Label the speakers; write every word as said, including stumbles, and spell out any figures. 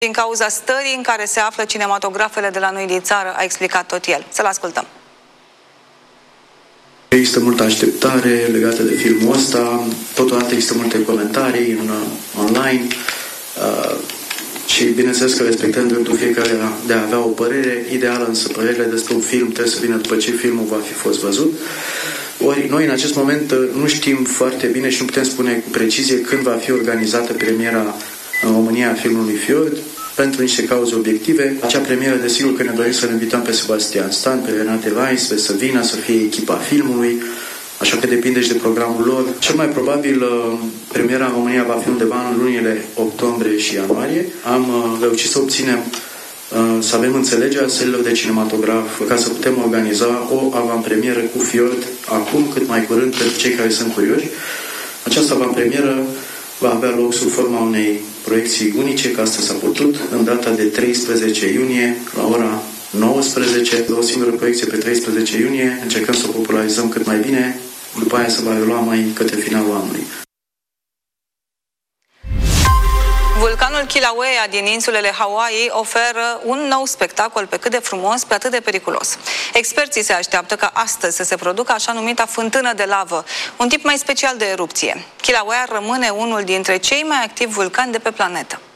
Speaker 1: din cauza stării în care se află cinematografele de la noi din țară, a explicat tot el. Să-l ascultăm.
Speaker 2: Există multă așteptare legată de filmul ăsta, totodată există multe comentarii în, online uh, și bineînțeles că respectăm dreptul fiecare de a avea o părere ideală, însă părerile despre un film trebuie să vină după ce filmul va fi fost văzut. Ori noi în acest moment nu știm foarte bine și nu putem spune cu precizie când va fi organizată premiera în România a filmului Fjord, pentru niște cauze obiective. Acea premieră, desigur că ne dorim să-l invităm pe Sebastian Stan, pe Renate Weiss, să vină, să fie echipa filmului, așa că depinde și de programul lor. Cel mai probabil premiera în România va fi undeva în lunile octombrie și ianuarie. Am reușit să obținem să avem înțelegerea sălilor de cinematograf ca să putem organiza o avantpremieră cu Fjord acum, cât mai curând, pentru cei care sunt curioși. Această avantpremieră va avea loc sub forma unei proiecții unice, că asta s-a putut, în data de treisprezece iunie, la ora nouăsprezece, o singură proiecție pe treisprezece iunie, încercăm să o popularizăm cât mai bine, după aia se va relua mai către finalul anului.
Speaker 1: Vulcanul Kilauea din insulele Hawaii oferă un nou spectacol pe cât de frumos, pe atât de periculos. Experții se așteaptă ca astăzi să se producă așa numita fântână de lavă, un tip mai special de erupție. Kilauea rămâne unul dintre cei mai activi vulcani de pe planetă.